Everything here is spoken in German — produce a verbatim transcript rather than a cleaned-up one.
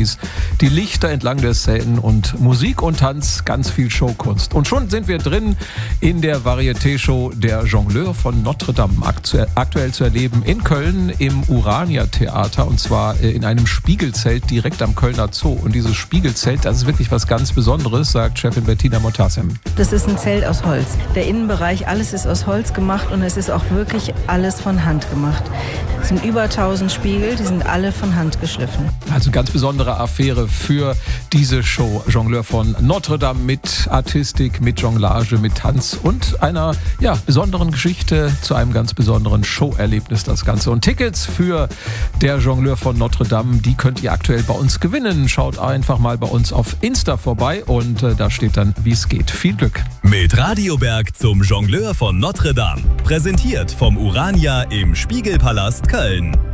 Profis, die Lichter entlang der Szenen und Musik und Tanz, ganz viel Showkunst. Und schon sind wir drin in der Varieté-Show Der Jongleur von Notre Dame, aktuell zu erleben in Köln im Urania-Theater, und zwar in einem Spiegelzelt direkt am Kölner Zoo. Und dieses Spiegelzelt, das ist wirklich was ganz Besonderes, sagt Chefin Bettina Montassem. Das ist ein Zelt aus Holz. Der Innenbereich, alles ist aus Holz gemacht und es ist auch wirklich alles von Hand gemacht. Es sind über tausend Spiegel, die sind alle von Hand geschliffen. Also eine ganz besondere Affäre für diese Show. Jongleur von Notre Dame mit Artistik, mit Jonglage, mit Tanz und einer ja, besonderen Geschichte zu einem ganz besonderen Showerlebnis das Ganze. Und Tickets für Der Jongleur von Notre Dame, die könnt ihr aktuell bei uns gewinnen. Schaut einfach mal bei uns auf Insta vorbei und äh, da steht dann, wie es geht. Viel Glück. Mit Radioberg zum Jongleur von Notre Dame. Präsentiert vom Urania im Spiegelpalast Köln.